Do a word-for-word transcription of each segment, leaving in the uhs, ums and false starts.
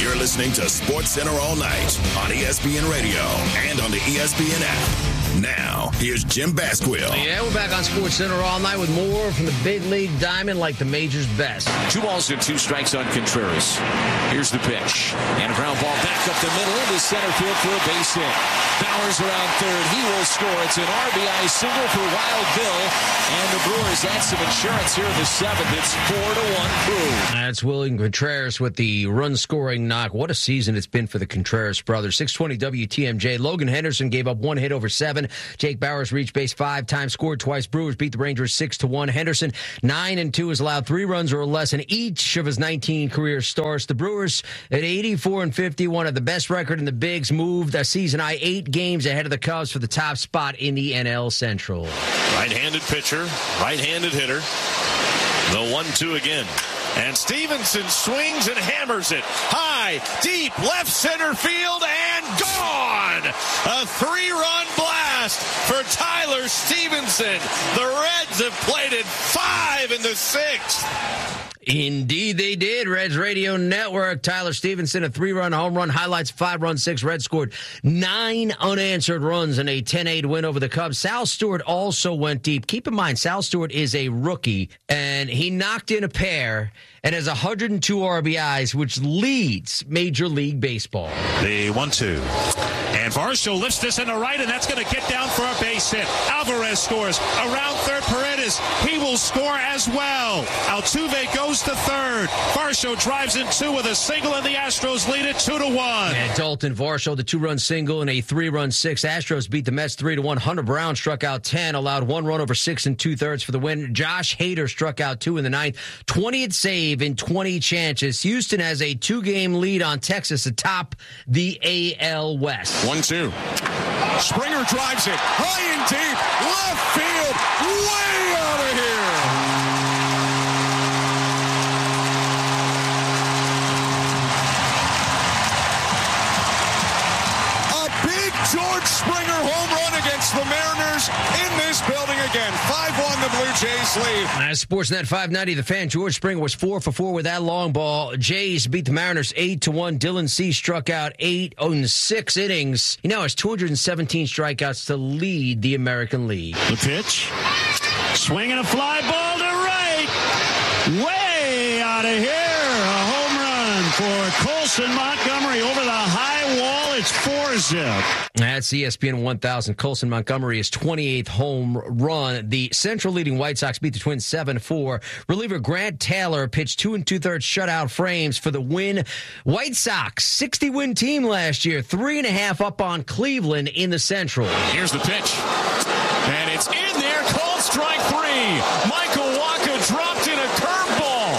You're listening to SportsCenter all night on E S P N Radio and on the E S P N app. Now, here's Jim Basquill. Yeah, we're back on SportsCenter all night with more from the Big League Diamond like the major's best. Two balls and two strikes on Contreras. Here's the pitch. And a ground ball back up the middle into center field for a base hit. Bowers around third. He will score. It's an R B I single for Wild Bill. And the Brewers add some insurance here in the seventh. It's four to one Brew. That's William Contreras with the run-scoring knock. What a season it's been for the Contreras brothers. six twenty W T M J. Logan Henderson gave up one hit over seven. Jake Bowers reached base five times, scored twice. Brewers beat the Rangers six to one. Henderson, nine and two, has allowed three runs or less in each of his nineteen career starts. The Brewers at eighty-four and fifty-one have the best record in the Bigs, moved a season high eight games ahead of the Cubs for the top spot in the N L Central. Right-handed pitcher, right-handed hitter. The one two again. And Stevenson swings and hammers it high, deep, left center field, and gone! A three-run blast for Tyler Stevenson. The Reds have played it five in the sixth. Indeed, they did. Reds Radio Network. Tyler Stevenson, a three-run home run, highlights five-run six. Reds scored nine unanswered runs in a ten eight win over the Cubs. Sal Stewart also went deep. Keep in mind, Sal Stewart is a rookie, and he knocked in a pair and has one hundred two R B Is, which leads Major League Baseball. The one two. And Varsho lifts this in the right, and that's going to get down for a base hit. Alvarez scores. Around third, Paredes. He will score as well. Altuve goes to third. Varsho drives in two with a single, and the Astros lead it two to one. And Dalton Varsho, the two-run single and a three-run six. Astros beat the Mets three to one. Hunter Brown struck out ten, allowed one run over six and two-thirds for the win. Josh Hader struck out two in the ninth. twentieth save in twenty chances. Houston has a two-game lead on Texas atop the A L West. one two. Springer drives it high and deep. Left field. Way out of here. A big George Springer home run against the Mariners in this building again. five one the Blue Jays lead. As Sportsnet five ninety, the fan, George Springer was four for four with that long ball. Jays beat the Mariners eight to one. Dylan Cease struck out eight in six innings. He now has two hundred seventeen strikeouts to lead the American League. The pitch. Swinging a fly ball to right. Way out of here. A home run for Colson Montgomery over the high wall. It's four zip. That's E S P N one thousand. Colson Montgomery is twenty-eighth home run. The Central leading White Sox beat the Twins seven four. Reliever Grant Taylor pitched two and two-thirds shutout frames for the win. White Sox, sixty-win team last year, three and a half up on Cleveland in the Central. Here's the pitch. And it's in there. Called strike three. Michael Wacha dropped in a curveball.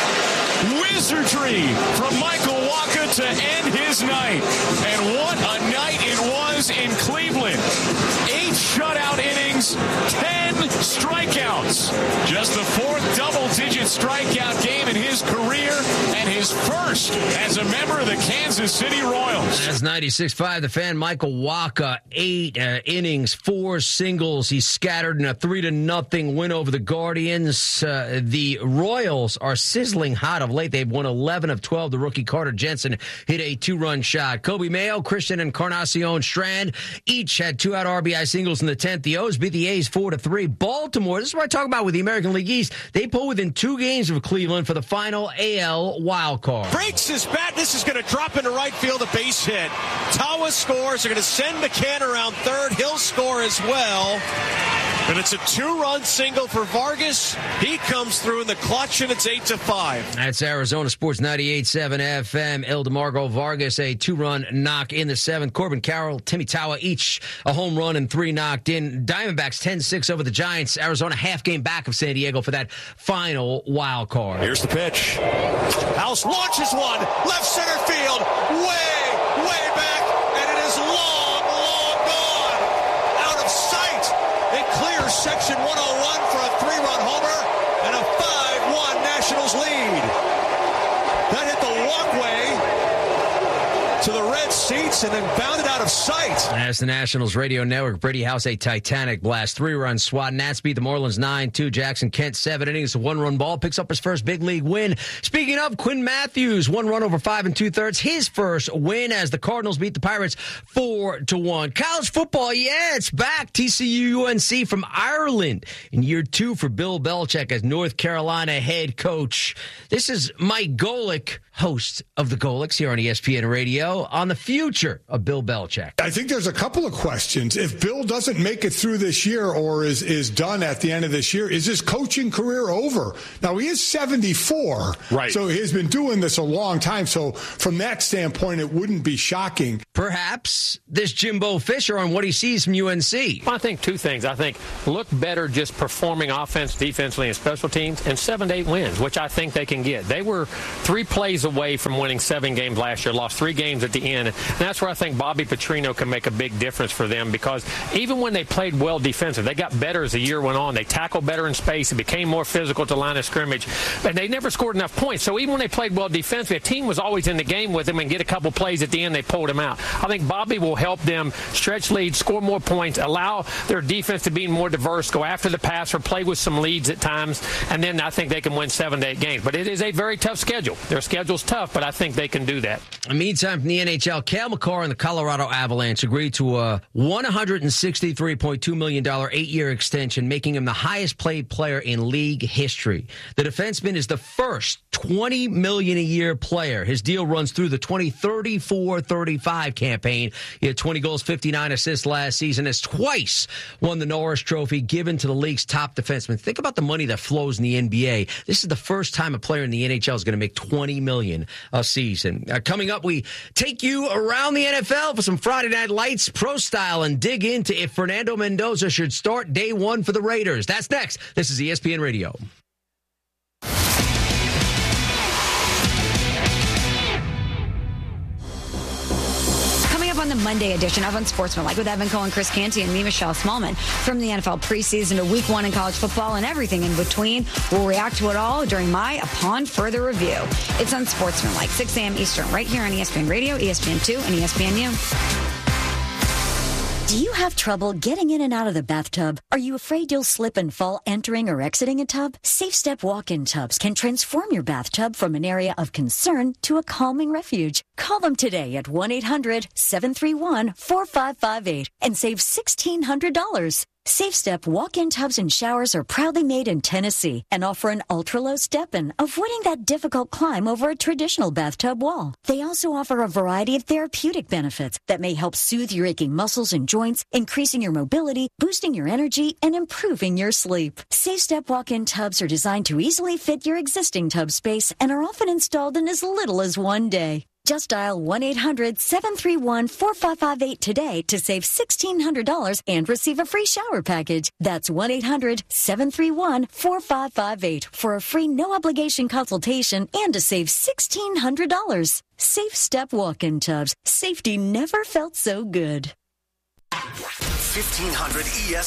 Wizardry from Michael Wacha to end his night. And what a night it was in Cleveland. Eight shutout innings, ten strikeouts. Just the fourth double-digit strikeout game in his career and his first as a member of the Kansas City Royals. That's ninety-six five. The fan, Michael Wacha, eight uh, innings, four singles. He scattered in a three to nothing win over the Guardians. Uh, the Royals are sizzling hot of late. They've won eleven of twelve. The rookie Carter Jensen hit a two-run shot. Kobe Mayo, Christian Encarnacion Strand each had two-out R B I singles in the tenth. The O's beat the A's four to three. Baltimore, this is what I talk about with the American League East. They pull within two games of Cleveland for the final A L wild card. Breaks his bat. This is going to drop into right field, a base hit. Tawa scores. They're going to send McCann around third. He'll score as well. And it's a two-run single for Vargas. He comes through in the clutch, and it's eight to five. That's Arizona Sports ninety-eight point seven F M. El DeMarco Vargas, a two-run knock in the seventh. Corbin Carroll, Timmy Tawa, each a home run and three knocked in. Diamondbacks ten six over the Giants. Arizona half game back of San Diego for that final wild card. Here's the pitch. House launches one. Left center field. Way, way back. And it is long, long gone. Out of sight. It clears section one oh one for a three-run homer and a five one Nationals lead. That hit the walkway. to the red seats and then bounded out of sight. As the Nationals radio network, Brady House a Titanic blast, three-run swat. Nats beat the Marlins nine two. Jackson Kent, seven innings, a one-run ball, picks up his first big league win. Speaking of, Quinn Matthews, one run over five and two-thirds, his first win as the Cardinals beat the Pirates four to one. College football, yeah, it's back. T C U U N C from Ireland in year two for Bill Belichick as North Carolina head coach. This is Mike Golick, host of the Golics here on E S P N Radio, on the future of Bill Belichick. I think there's a couple of questions. If Bill doesn't make it through this year or is, is done at the end of this year, is his coaching career over? Now, he is seventy-four, right? So he's been doing this a long time. So from that standpoint, it wouldn't be shocking. Perhaps this Jimbo Fisher on what he sees from U N C. Well, I think two things. I think look better just performing offense, defensively, and special teams, and seven to eight wins, which I think they can get. They were three plays away from winning seven games last year, lost three games at the end. And that's where I think Bobby Petrino can make a big difference for them, because even when they played well defensive, they got better as the year went on. They tackled better in space. It became more physical at the line of scrimmage. And they never scored enough points. So even when they played well defensively, a team was always in the game with them and get a couple plays at the end, they pulled them out. I think Bobby will help them stretch leads, score more points, allow their defense to be more diverse, go after the passer, play with some leads at times, and then I think they can win seven to eight games. But it is a very tough schedule. Their schedule's tough, but I think they can do that. Meantime, from the N H L, Cale Makar and the Colorado Avalanche agreed to a one hundred sixty-three point two million dollars eight-year extension, making him the highest-paid player in league history. The defenseman is the first twenty million dollars a year player. His deal runs through the twenty thirty-four thirty-five campaign. He had twenty goals, fifty-nine assists last season, has twice won the Norris Trophy, given to the league's top defenseman. Think about the money that flows in the N B A. This is the first time a player in the N H L is going to make twenty million dollars a season. Uh, coming up, we take you around the N F L for some Friday Night Lights pro style and dig into if Fernando Mendoza should start day one for the Raiders. That's next. This is E S P N Radio. On the Monday edition of Unsportsmanlike with Evan Cohen, Chris Canty, and me, Michelle Smallman, from the N F L preseason to week one in college football and everything in between. We'll react to it all during my Upon Further Review. It's Unsportsmanlike, six a.m. Eastern, right here on E S P N Radio, E S P N two, and E S P N U. Do you have trouble getting in and out of the bathtub? Are you afraid you'll slip and fall entering or exiting a tub? Safe Step walk-in tubs can transform your bathtub from an area of concern to a calming refuge. Call them today at one eight hundred seven three one four five five eight and save sixteen hundred dollars. Safe Step walk-in tubs and showers are proudly made in Tennessee and offer an ultra-low step-in, avoiding that difficult climb over a traditional bathtub wall. They also offer a variety of therapeutic benefits that may help soothe your aching muscles and joints, increasing your mobility, boosting your energy, and improving your sleep. Safe Step walk-in tubs are designed to easily fit your existing tub space and are often installed in as little as one day. Just dial one eight hundred seven three one four five five eight today to save sixteen hundred dollars and receive a free shower package. That's one eight hundred seven three one four five five eight for a free no-obligation consultation and to save sixteen hundred dollars. Safe Step walk-in tubs. Safety never felt so good. fifteen hundred E S